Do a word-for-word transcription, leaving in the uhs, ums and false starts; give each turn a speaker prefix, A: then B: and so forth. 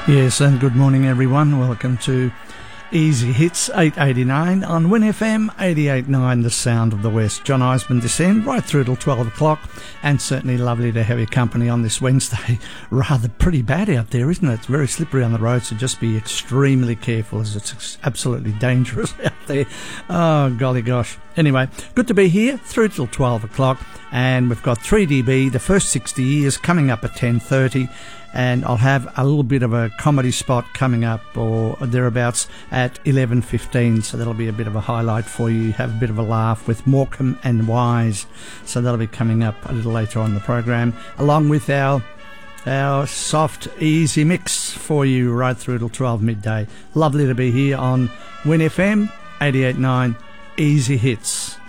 A: Yes, and good morning everyone. Welcome to Easy Hits eight eighty-nine on Win F M eighty-eight point nine, the sound of the West. John Eisman descend right through till twelve o'clock, and certainly lovely to have your company on this Wednesday. Rather pretty bad out there, isn't it? It's very slippery on the road, so just be extremely careful as it's absolutely dangerous out there. Oh, golly gosh. Anyway, good to be here through till twelve o'clock, and we've got three D B, the first sixty years, coming up at ten thirty. And I'll have a little bit of a comedy spot coming up or thereabouts at eleven fifteen, so that'll be a bit of a highlight for you. Have a bit of a laugh with Morecambe and Wise, so that'll be coming up a little later on in the program, along with our our soft, easy mix for you right through till twelve midday. Lovely to be here on Win F M eighty-eight point nine Easy Hits.